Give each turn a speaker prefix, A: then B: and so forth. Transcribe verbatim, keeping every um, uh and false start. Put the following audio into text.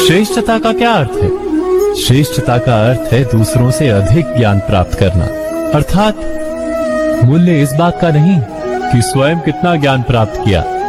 A: श्रेष्ठता का क्या अर्थ है? श्रेष्ठता का अर्थ है दूसरों से अधिक ज्ञान प्राप्त करना। अर्थात मूल्य इस बात का नहीं कि स्वयं कितना ज्ञान प्राप्त किया,